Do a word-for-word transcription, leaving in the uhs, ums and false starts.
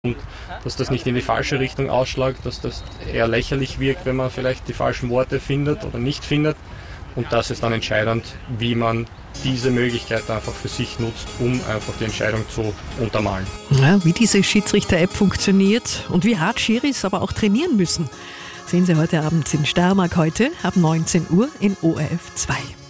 Und dass das nicht in die falsche Richtung ausschlägt, dass das eher lächerlich wirkt, wenn man vielleicht die falschen Worte findet oder nicht findet. Und das ist dann entscheidend, wie man diese Möglichkeit einfach für sich nutzt, um einfach die Entscheidung zu untermalen. Ja, wie diese Schiedsrichter-App funktioniert und wie hart Schiris aber auch trainieren müssen, sehen Sie heute Abend in Steiermark heute ab neunzehn Uhr in O R F zwei.